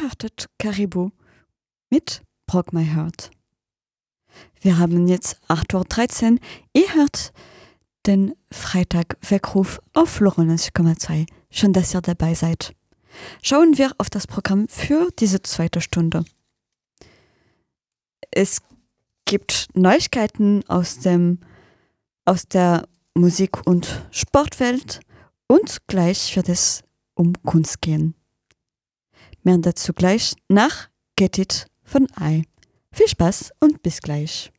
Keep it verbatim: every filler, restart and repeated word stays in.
hörtet Caribou mit Broke My Heart. Wir haben jetzt acht Uhr dreizehn. Ihr hört den Freitag-Weckruf auf Lorenz Komma zwei. Schön, dass ihr dabei seid. Schauen wir auf das Programm für diese zweite Stunde. Es gibt Neuigkeiten aus, dem, aus der Musik- und Sportwelt und gleich wird es um Kunst gehen. Mehr dazu gleich nach Get It von I. Viel Spaß und bis gleich.